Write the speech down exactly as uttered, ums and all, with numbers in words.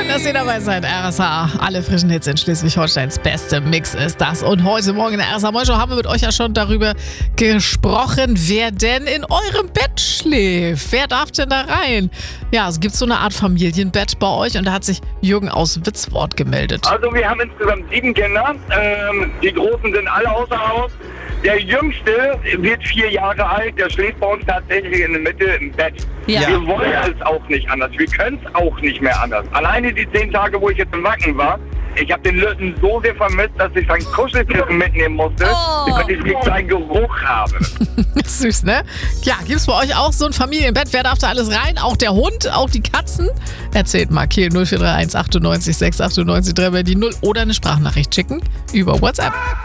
Schön, dass ihr dabei seid, R S H. Alle frischen Hits in Schleswig-Holsteins beste Mix ist das. Und heute Morgen in der R S H Morning Show haben wir mit euch ja schon darüber gesprochen, wer denn in eurem Bett schläft. Wer darf denn da rein? Ja, es gibt so eine Art Familienbett bei euch und da hat sich Jürgen aus Witzwort gemeldet. Also wir haben insgesamt sieben Kinder. Ähm, die Großen sind alle außer Haus. Der Jüngste wird vier Jahre alt, der schläft bei uns tatsächlich in der Mitte im Bett. Ja. Wir wollen es auch nicht anders, wir können es auch nicht mehr anders. Alleine die zehn Tage, wo ich jetzt im Wacken war, ich habe den Lütten so sehr vermisst, dass ich sein Kuschelkissen mitnehmen musste, Oh. damit ich wirklich seinen Geruch habe. Süß, ne? Ja, gibt's bei euch auch so ein Familienbett? Wer darf da alles rein? Auch der Hund, auch die Katzen? Erzählt mal, Kiel null vier drei eins achtundneunzig sechs achtundneunzig drei bei die null oder eine Sprachnachricht schicken über WhatsApp.